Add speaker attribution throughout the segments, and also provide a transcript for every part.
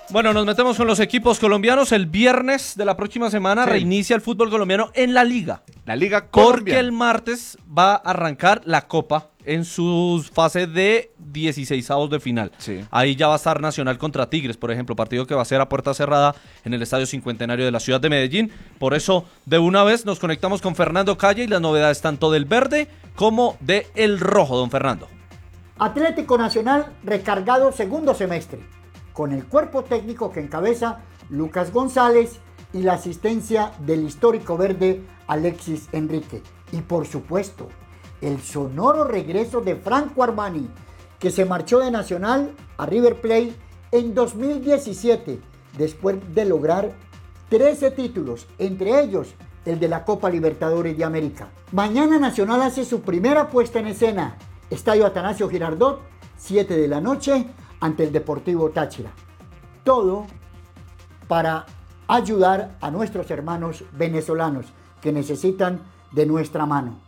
Speaker 1: Bueno, nos metemos con los equipos colombianos. El viernes de la próxima semana reinicia el fútbol colombiano en la Liga.
Speaker 2: La Liga colombiana.
Speaker 1: Porque el martes va a arrancar la Copa en su fase de 16avos de final.
Speaker 2: Sí.
Speaker 1: Ahí ya va a estar Nacional contra Tigres, por ejemplo, partido que va a ser a puerta cerrada en el Estadio Cincuentenario de la ciudad de Medellín. Por eso, de una vez nos conectamos con Fernando Calle y las novedades tanto del verde como del rojo, don Fernando.
Speaker 3: Atlético Nacional recargado segundo semestre, con el cuerpo técnico que encabeza Lucas González y la asistencia del histórico verde Alexis Enrique. Y por supuesto, el sonoro regreso de Franco Armani, que se marchó de Nacional a River Plate en 2017, después de lograr 13 títulos, entre ellos el de la Copa Libertadores de América. Mañana Nacional hace su primera puesta en escena, Estadio Atanasio Girardot, 7 de la noche, ante el Deportivo Táchira. Todo para ayudar a nuestros hermanos venezolanos que necesitan de nuestra mano.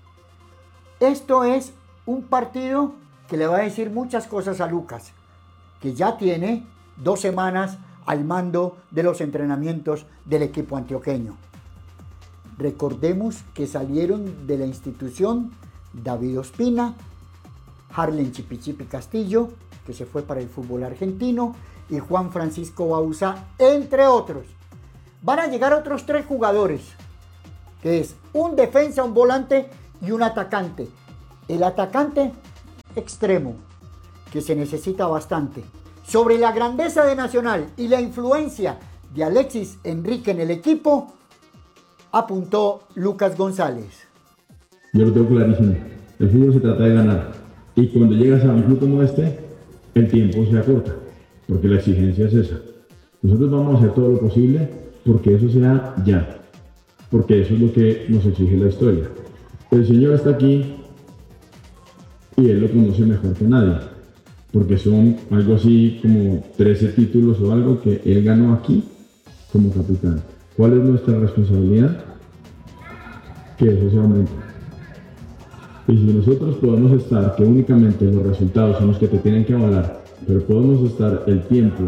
Speaker 3: Esto es un partido que le va a decir muchas cosas a Lucas, que ya tiene 2 semanas al mando de los entrenamientos del equipo antioqueño. Recordemos que salieron de la institución David Ospina, Harlen Chipichipi Castillo, que se fue para el fútbol argentino, y Juan Francisco Bauza, entre otros. Van a llegar otros 3 jugadores, que es un defensa, un volante y un atacante. El atacante extremo, que se necesita bastante. Sobre la grandeza de Nacional y la influencia de Alexis Enrique en el equipo, apuntó Lucas González.
Speaker 4: Yo lo tengo clarísimo. El fútbol se trata de ganar. Y cuando llegas a un club como este, el tiempo se acorta, porque la exigencia es esa. Nosotros vamos a hacer todo lo posible porque eso sea ya, porque eso es lo que nos exige la historia. El Señor está aquí y Él lo conoce mejor que nadie, porque son algo así como 13 títulos o algo que Él ganó aquí como capitán. ¿Cuál es nuestra responsabilidad? Que eso se aumente. Y si nosotros podemos estar, que únicamente los resultados son los que te tienen que avalar, pero podemos estar el tiempo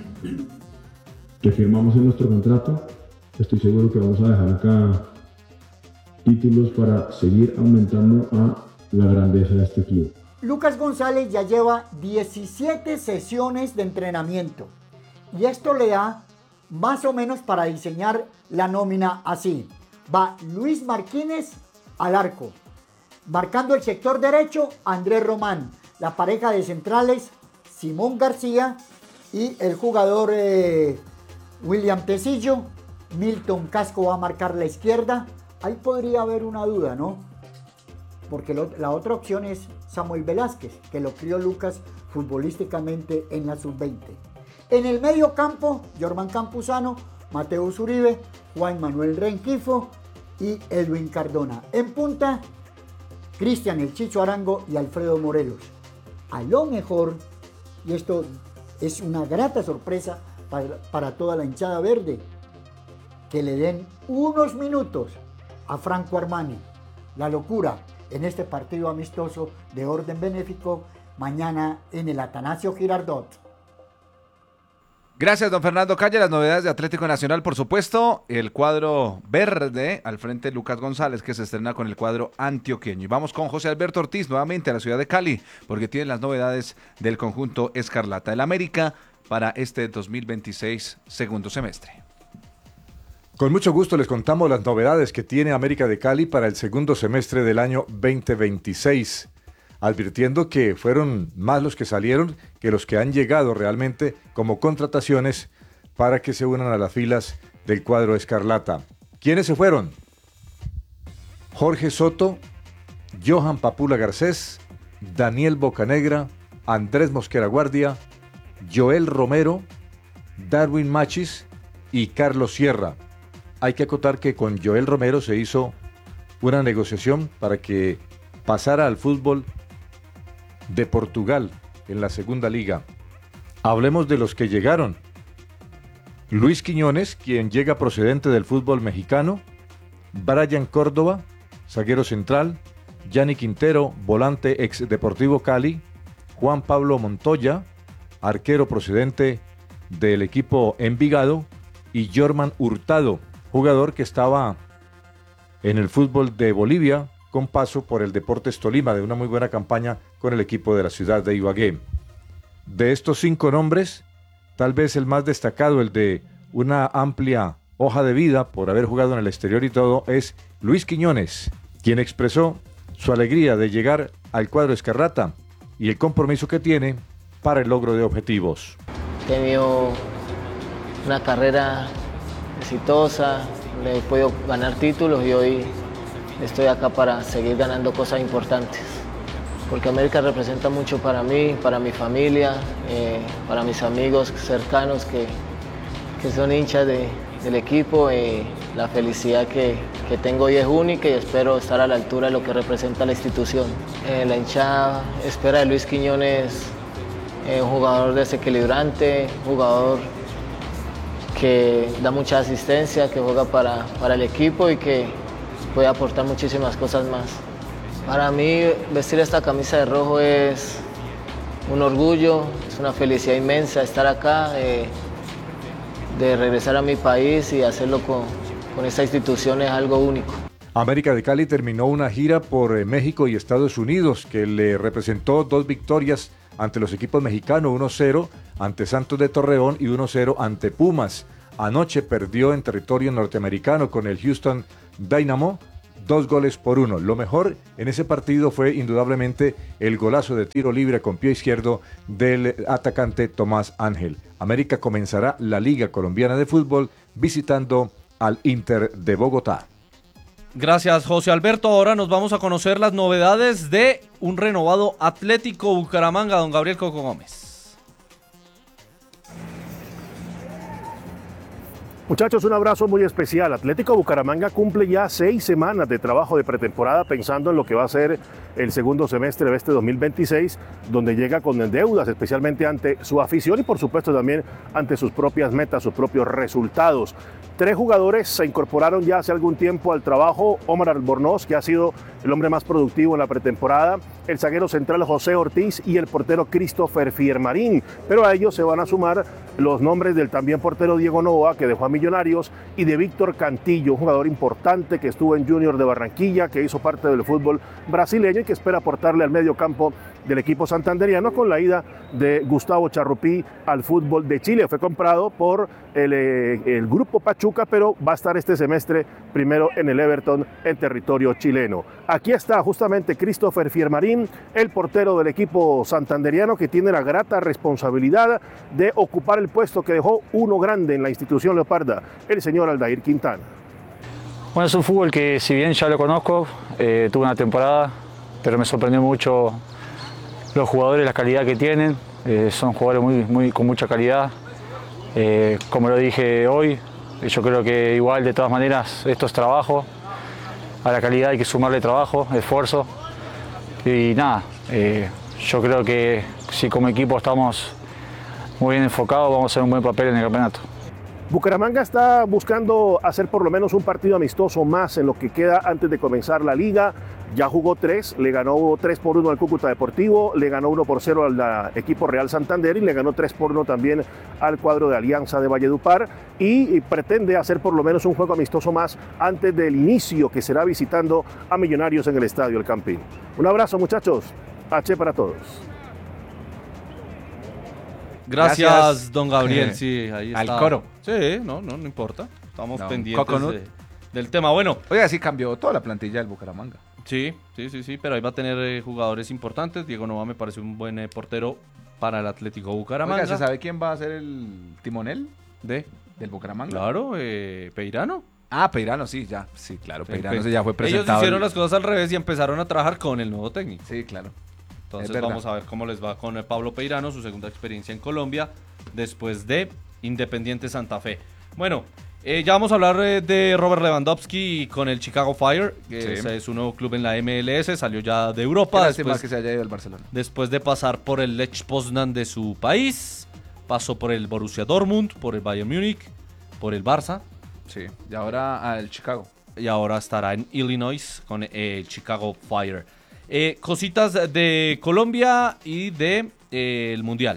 Speaker 4: que firmamos en nuestro contrato, estoy seguro que vamos a dejar acá títulos para seguir aumentando a la grandeza de este club.
Speaker 3: Lucas González ya lleva 17 sesiones de entrenamiento y esto le da más o menos para diseñar la nómina así. Va Luis Martínez al arco. Marcando el sector derecho, Andrés Román. La pareja de centrales, Simón García y el jugador William Tecillo. Milton Casco va a marcar la izquierda. Ahí podría haber una duda, ¿no? Porque la otra opción es Samuel Velázquez, que lo crió Lucas futbolísticamente en la sub-20. En el medio campo, Jorman Campuzano, Mateus Uribe, Juan Manuel Renquifo y Edwin Cardona. En punta, Cristian El Chicho Arango y Alfredo Morelos. A lo mejor, y esto es una grata sorpresa para toda la hinchada verde, que le den unos minutos a Franco Armani. La locura en este partido amistoso de orden benéfico mañana en el Atanasio Girardot.
Speaker 2: Gracias, don Fernando Calle. Las novedades de Atlético Nacional, por supuesto. El cuadro verde, al frente Lucas González, que se estrena con el cuadro antioqueño. Y vamos con José Alberto Ortiz, nuevamente a la ciudad de Cali, porque tiene las novedades del conjunto Escarlata del América para este 2026 segundo semestre.
Speaker 5: Con mucho gusto les contamos las novedades que tiene América de Cali para el segundo semestre del año 2026. Advirtiendo que fueron más los que salieron que los que han llegado realmente como contrataciones para que se unan a las filas del cuadro Escarlata. ¿Quiénes se fueron? Jorge Soto, Johan Papula Garcés, Daniel Bocanegra, Andrés Mosquera Guardia, Joel Romero, Darwin Machis y Carlos Sierra. Hay que acotar que con Joel Romero se hizo una negociación para que pasara al fútbol de Portugal en la segunda liga. Hablemos de los que llegaron. Luis Quiñones, quien llega procedente del fútbol mexicano, Brian Córdoba, zaguero central, Yanni Quintero, volante ex Deportivo Cali, Juan Pablo Montoya, arquero procedente del equipo Envigado, y Jorman Hurtado, jugador que estaba en el fútbol de Bolivia, con paso por el Deportes Tolima, de una muy buena campaña con el equipo de la ciudad de Ibagué. De estos 5 nombres, tal vez el más destacado, el de una amplia hoja de vida por haber jugado en el exterior y todo, es Luis Quiñones, quien expresó su alegría de llegar al cuadro Escarlata y el compromiso que tiene para el logro de objetivos.
Speaker 6: He tenido una carrera exitosa, he podido ganar títulos y hoy estoy acá para seguir ganando cosas importantes. Porque América representa mucho para mí, para mi familia, para mis amigos cercanos que son hinchas del equipo. La felicidad que tengo hoy es única y espero estar a la altura de lo que representa la institución. La hinchada espera de Luis Quiñones un jugador desequilibrante, un jugador que da mucha asistencia, que juega para el equipo y que puede aportar muchísimas cosas más. Para mí vestir esta camisa de rojo es un orgullo, es una felicidad inmensa estar acá, de regresar a mi país y hacerlo con esta institución es algo único.
Speaker 5: América de Cali terminó una gira por México y Estados Unidos que le representó 2 victorias ante los equipos mexicanos, 1-0 ante Santos de Torreón y 1-0 ante Pumas. Anoche perdió en territorio norteamericano con el Houston Dynamo, 2-1. Lo mejor en ese partido fue indudablemente el golazo de tiro libre con pie izquierdo del atacante Tomás Ángel. América comenzará la Liga Colombiana de Fútbol visitando al Inter de Bogotá.
Speaker 1: Gracias, José Alberto. Ahora nos vamos a conocer las novedades de un renovado Atlético Bucaramanga, don Gabriel Coco Gómez.
Speaker 7: Muchachos, un abrazo muy especial. Atlético Bucaramanga cumple ya 6 semanas de trabajo de pretemporada pensando en lo que va a ser el segundo semestre de este 2026, donde llega con deudas, especialmente ante su afición y por supuesto también ante sus propias metas, sus propios resultados. 3 jugadores se incorporaron ya hace algún tiempo al trabajo. Omar Albornoz, que ha sido el hombre más productivo en la pretemporada, el zaguero central José Ortiz y el portero Christopher Fiermarín. Pero a ellos se van a sumar los nombres del también portero Diego Novoa, que dejó a Millonarios, y de Víctor Cantillo, un jugador importante que estuvo en Junior de Barranquilla, que hizo parte del fútbol brasileño y que espera aportarle al medio campo del equipo santanderiano con la ida de Gustavo Charrupí al fútbol de Chile. Fue comprado por el grupo Pachuca, pero va a estar este semestre primero en el Everton en territorio chileno. Aquí está justamente Christopher Fiermarín, el portero del equipo santanderiano, que tiene la grata responsabilidad de ocupar el puesto que dejó uno grande en la institución leoparda, el señor Aldair Quintana.
Speaker 8: Bueno, es un fútbol que, si bien ya lo conozco, tuve una temporada, pero me sorprendió mucho los jugadores, la calidad que tienen. Son jugadores con mucha calidad. Como lo dije hoy, yo creo que igual, de todas maneras, esto es trabajo. A la calidad hay que sumarle trabajo, esfuerzo. Y nada, yo creo que si como equipo estamos muy bien enfocados, vamos a hacer un buen papel en el campeonato.
Speaker 7: Bucaramanga está buscando hacer por lo menos un partido amistoso más en lo que queda antes de comenzar la liga. Ya jugó 3, le ganó 3-1 al Cúcuta Deportivo, le ganó 1-0 al equipo Real Santander y le ganó 3-1 también al cuadro de Alianza de Valledupar, y pretende hacer por lo menos un juego amistoso más antes del inicio, que será visitando a Millonarios en el Estadio El Campín. Un abrazo, muchachos. H para todos.
Speaker 1: Gracias, don Gabriel. Sí, ahí está.
Speaker 2: Al coro.
Speaker 1: Sí, no importa. Estamos pendientes
Speaker 2: Coconut.
Speaker 1: del tema. Bueno.
Speaker 2: Oiga, sí cambió toda la plantilla del Bucaramanga.
Speaker 1: Sí, pero ahí va a tener jugadores importantes. Diego Novoa me parece un buen portero para el Atlético Bucaramanga.
Speaker 2: Oiga, ¿se sabe quién va a ser el timonel del Bucaramanga?
Speaker 1: Claro, Peirano.
Speaker 2: Ah, Peirano, sí, ya. Sí, claro, Peirano
Speaker 1: Pe-
Speaker 2: ya fue presentado.
Speaker 1: Ellos hicieron las cosas al revés y empezaron a trabajar con el nuevo técnico.
Speaker 2: Sí, claro.
Speaker 1: Entonces vamos a ver cómo les va con Pablo Peirano, su segunda experiencia en Colombia, después de Independiente Santa Fe. Bueno, ya vamos a hablar de Robert Lewandowski con el Chicago Fire, que es su nuevo club en la MLS, salió ya de Europa.
Speaker 2: Lástima que se haya ido al Barcelona.
Speaker 1: Después de pasar por el Lech Poznan de su país, pasó por el Borussia Dortmund, por el Bayern Múnich, por el Barça.
Speaker 2: Sí, y ahora al Chicago.
Speaker 1: Y ahora estará en Illinois con el Chicago Fire. Cositas de Colombia y de el Mundial.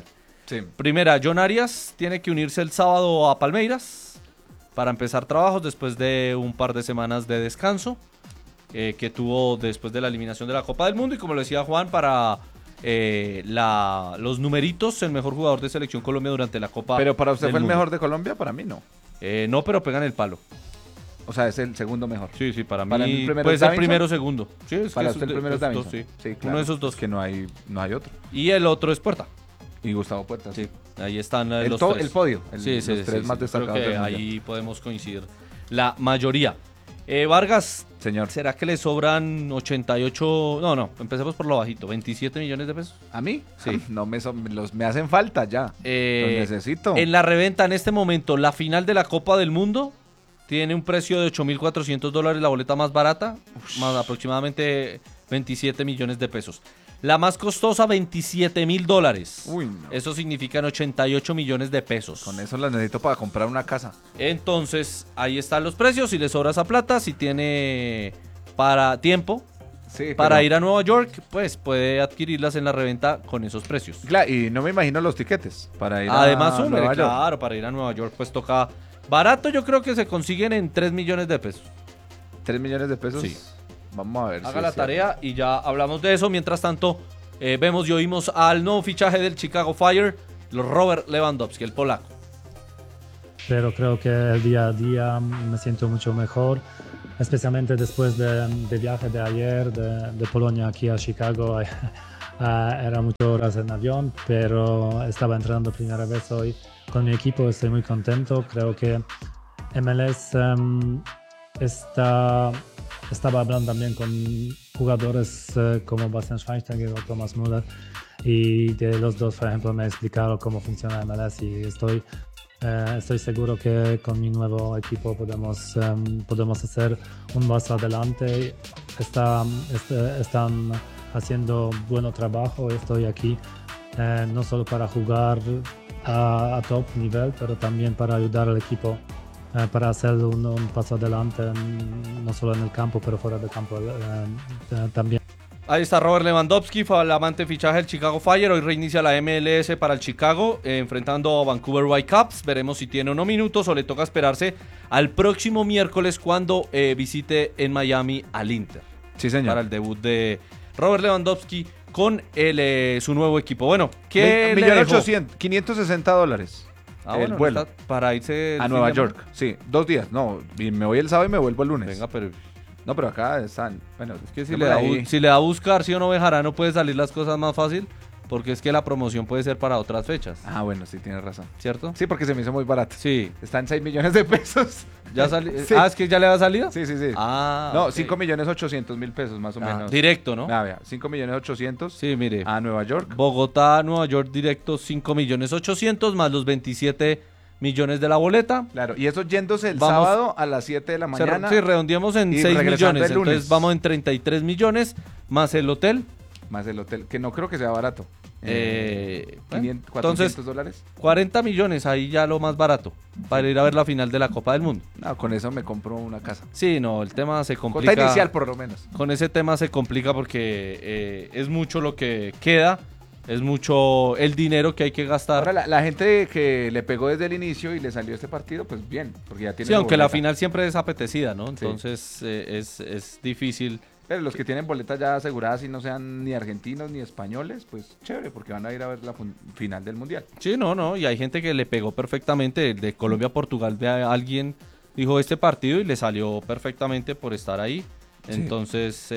Speaker 2: Sí.
Speaker 1: Primera, John Arias tiene que unirse el sábado a Palmeiras para empezar trabajos después de un par de semanas de descanso que tuvo después de la eliminación de la Copa del Mundo. Y como lo decía Juan, para los numeritos, el mejor jugador de Selección Colombia durante la Copa
Speaker 2: Pero para usted
Speaker 1: del
Speaker 2: fue el
Speaker 1: Mundo.
Speaker 2: mejor de Colombia, para mí no.
Speaker 1: No, pero pegan el palo.
Speaker 2: O sea, es el segundo mejor.
Speaker 1: Sí, sí, para
Speaker 2: Para mí
Speaker 1: mí
Speaker 2: el primero
Speaker 1: puede
Speaker 2: es
Speaker 1: ser
Speaker 2: Davinson.
Speaker 1: primero o segundo. Sí, es
Speaker 2: Para
Speaker 1: que
Speaker 2: usted el
Speaker 1: esos
Speaker 2: primero es
Speaker 1: dos,
Speaker 2: Davinson.
Speaker 1: sí.
Speaker 2: Sí, claro.
Speaker 1: Uno de esos dos.
Speaker 2: Es que no hay otro.
Speaker 1: Y el otro es Puerta.
Speaker 2: Y Gustavo Puerta.
Speaker 1: Sí, ahí están
Speaker 2: El,
Speaker 1: los
Speaker 2: to-
Speaker 1: tres.
Speaker 2: el podio.
Speaker 1: Sí, sí,
Speaker 2: los tres
Speaker 1: sí,
Speaker 2: más
Speaker 1: sí.
Speaker 2: destacados
Speaker 1: Creo que
Speaker 2: del mundial.
Speaker 1: ahí podemos coincidir la mayoría. Vargas,
Speaker 2: Señor.
Speaker 1: ¿será que le sobran 88? No, empecemos por lo bajito. 27 millones de pesos.
Speaker 2: ¿A mí?
Speaker 1: Sí.
Speaker 2: No me hacen falta ya. Los necesito.
Speaker 1: En la reventa en este momento, la final de la Copa del Mundo tiene un precio de $8.400, la boleta más barata, más aproximadamente 27 millones de pesos. La más costosa, $27.000.
Speaker 2: Uy, no.
Speaker 1: Eso significan 88 millones de pesos.
Speaker 2: Con eso las necesito para comprar una casa.
Speaker 1: Entonces, ahí están los precios. Si le sobra esa plata, si tiene para tiempo
Speaker 2: Sí,
Speaker 1: para
Speaker 2: pero-
Speaker 1: ir a Nueva York, pues puede adquirirlas en la reventa con esos precios.
Speaker 2: Claro, y no me imagino los tiquetes para ir
Speaker 1: Además,
Speaker 2: a
Speaker 1: hombre,
Speaker 2: Nueva York.
Speaker 1: claro, para ir a Nueva York, pues toca barato. Yo creo que se consiguen en 3 millones de pesos.
Speaker 2: 3 millones de pesos.
Speaker 1: Sí.
Speaker 2: Vamos a ver.
Speaker 1: Haga
Speaker 2: si
Speaker 1: la
Speaker 2: es cierto.
Speaker 1: tarea y ya hablamos de eso. Mientras tanto, vemos y oímos al nuevo fichaje del Chicago Fire, Robert Lewandowski, el polaco.
Speaker 9: Pero creo que el día a día me siento mucho mejor, especialmente después del viaje de ayer de Polonia aquí a Chicago. Era muchas horas en avión, pero estaba entrenando primera vez hoy con mi equipo. Estoy muy contento. Creo que MLS estaba hablando también con jugadores como Bastian Schweinsteiger o Thomas Müller, y de los dos, por ejemplo, me explicaron cómo funciona MLS, y estoy seguro que con mi nuevo equipo podemos hacer un paso adelante. Están haciendo buen trabajo. Estoy aquí no solo para jugar a top nivel, pero también para ayudar al equipo para hacer un paso adelante, no solo en el campo, pero fuera del campo también.
Speaker 1: Ahí está Robert Lewandowski, flamante fichaje del Chicago Fire. Hoy reinicia la MLS para el Chicago, enfrentando a Vancouver Whitecaps. Veremos si tiene o no minutos o le toca esperarse al próximo miércoles cuando visite en Miami al Inter.
Speaker 2: Sí, señor.
Speaker 1: Para el debut de Robert Lewandowski con su nuevo equipo. Bueno, ¿qué le dejó?
Speaker 2: 1.800.000, $560.
Speaker 1: Ah,
Speaker 2: el
Speaker 1: bueno,
Speaker 2: vuelo.
Speaker 1: está para irse el
Speaker 2: A
Speaker 1: fin
Speaker 2: Nueva
Speaker 1: de semana.
Speaker 2: York. Sí, 2 días. No, y me voy el sábado y me vuelvo el lunes.
Speaker 1: Venga, pero
Speaker 2: No, pero acá están. Bueno,
Speaker 1: es que si
Speaker 2: estamos
Speaker 1: le, da,
Speaker 2: ahí.
Speaker 1: si le da a buscar, sí o no, Bejarano, puede salir las cosas más fácil, porque es que la promoción puede ser para otras fechas,
Speaker 2: Ah, bueno, sí, tienes razón.
Speaker 1: ¿cierto?
Speaker 2: Sí, porque se me hizo muy barato.
Speaker 1: Sí.
Speaker 2: Está en 6 millones de pesos.
Speaker 1: ¿Ya salió?
Speaker 2: Sí.
Speaker 1: Ah, ¿es que ya le ha salido?
Speaker 2: Sí, sí, sí.
Speaker 1: Ah,
Speaker 2: No,
Speaker 1: ok.
Speaker 2: 5.800.000 pesos más o
Speaker 1: Ah,
Speaker 2: menos.
Speaker 1: directo, ¿no?
Speaker 2: Ah, vea, 5.800.000
Speaker 1: Sí, mire.
Speaker 2: a Nueva York.
Speaker 1: Bogotá, Nueva York directo 5.800.000 más los 27 millones de la boleta.
Speaker 2: Claro, y eso yéndose el
Speaker 1: Vamos.
Speaker 2: sábado a las 7 de la mañana.
Speaker 1: Sí, redondeamos en
Speaker 2: y
Speaker 1: 6
Speaker 2: regresando
Speaker 1: millones.
Speaker 2: el lunes.
Speaker 1: Entonces vamos en 33 millones más el hotel.
Speaker 2: Más el hotel, que no creo que sea barato.
Speaker 1: Bueno,
Speaker 2: 400
Speaker 1: entonces,
Speaker 2: dólares.
Speaker 1: 40 millones, ahí ya lo más barato, para ir a ver la final de la Copa del Mundo.
Speaker 2: No, con eso me compro una casa.
Speaker 1: Sí, no, el tema se complica.
Speaker 2: Cuota inicial, por lo menos.
Speaker 1: Con ese tema se complica porque es mucho lo que queda, es mucho el dinero que hay que gastar.
Speaker 2: Ahora, la gente que le pegó desde el inicio y le salió este partido, pues bien, porque ya tiene
Speaker 1: Sí,
Speaker 2: su
Speaker 1: aunque la
Speaker 2: boleta.
Speaker 1: final siempre es apetecida, ¿no? Entonces es difícil.
Speaker 2: Pero los que tienen boletas ya aseguradas y no sean ni argentinos ni españoles, pues chévere, porque van a ir a ver la final del Mundial.
Speaker 1: Sí, no, y hay gente que le pegó perfectamente. De Colombia a Portugal, de alguien dijo este partido y le salió perfectamente por estar ahí.
Speaker 2: Sí.
Speaker 1: Entonces,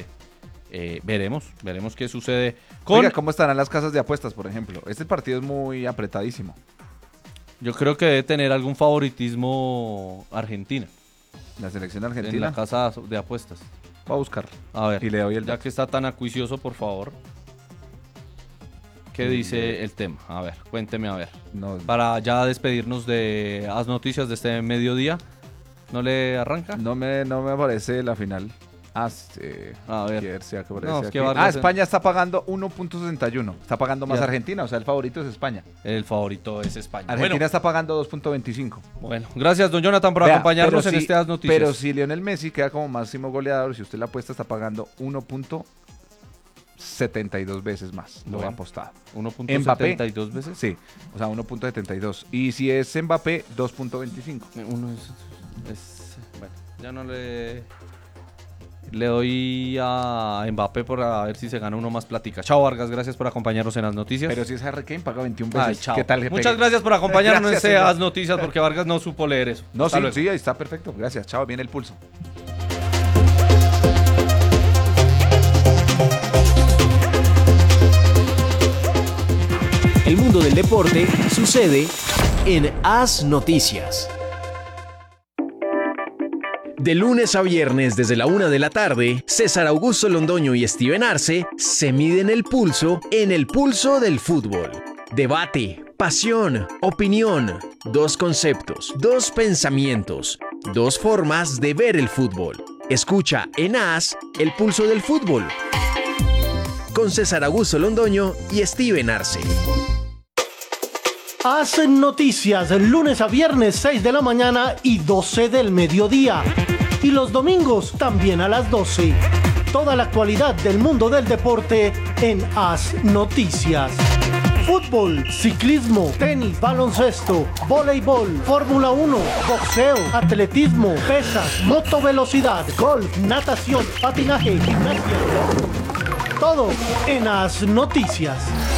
Speaker 1: veremos qué sucede con...
Speaker 2: Oiga, ¿cómo estarán las casas de apuestas, por ejemplo? Este partido es muy apretadísimo.
Speaker 1: Yo creo que debe tener algún favoritismo Argentina
Speaker 2: La selección
Speaker 1: en
Speaker 2: argentina
Speaker 1: la casa de apuestas.
Speaker 2: va a buscar.
Speaker 1: A ver,
Speaker 2: Y le doy el
Speaker 1: ya
Speaker 2: dato.
Speaker 1: que está tan acuicioso, por favor. ¿Qué dice el tema? A ver, cuénteme a ver.
Speaker 2: No,
Speaker 1: Para ya despedirnos de las noticias de este mediodía. ¿No le arranca?
Speaker 2: no me aparece la final. Ah, sí.
Speaker 1: A ver.
Speaker 2: Quiero ver si aparece
Speaker 1: No, es que
Speaker 2: aquí.
Speaker 1: Vargas-
Speaker 2: España está pagando 1.61. Está pagando más
Speaker 1: Ya.
Speaker 2: Argentina, o sea, el favorito es España.
Speaker 1: El favorito es España.
Speaker 2: Argentina está pagando 2.25.
Speaker 1: Bueno, gracias, don Jonathan, por
Speaker 2: Vea,
Speaker 1: acompañarnos
Speaker 2: pero
Speaker 1: en
Speaker 2: si-
Speaker 1: este As Noticias.
Speaker 2: Pero si Lionel Messi queda como máximo goleador, si usted la apuesta está pagando 72 veces más lo ha apostado.
Speaker 1: 1.72 veces.
Speaker 2: Sí, o sea, 1.72. Y si es Mbappé, 2.25.
Speaker 1: Bueno, ya no le doy a Mbappé por a ver si se gana uno más platica. Chao, Vargas, gracias por acompañarnos en las noticias.
Speaker 2: Pero si es Harry Kane, paga 21 veces.
Speaker 1: Ay, chao.
Speaker 2: ¿Qué tal?
Speaker 1: Muchas gracias por acompañarnos
Speaker 2: Gracias,
Speaker 1: en
Speaker 2: señor.
Speaker 1: las noticias, porque Vargas no supo leer eso.
Speaker 2: No,
Speaker 1: Hasta
Speaker 2: sí,
Speaker 1: luego.
Speaker 2: sí, ahí está perfecto. Gracias. Chao, viene el pulso.
Speaker 10: El mundo del deporte sucede en As Noticias. De lunes a viernes desde la 1 de la tarde, César Augusto Londoño y Steven Arce se miden el pulso en el pulso del fútbol. Debate, pasión, opinión, dos conceptos, dos pensamientos, dos formas de ver el fútbol. Escucha en As el pulso del fútbol con César Augusto Londoño y Steven Arce.
Speaker 11: Hacen noticias lunes a viernes 6 de la mañana y 12 del mediodía. Y los domingos también a las 12. Toda la actualidad del mundo del deporte en As Noticias. Fútbol, ciclismo, tenis, baloncesto, voleibol, Fórmula 1, boxeo, atletismo, pesas, motovelocidad, golf, natación, patinaje, gimnasia. Todo en As Noticias.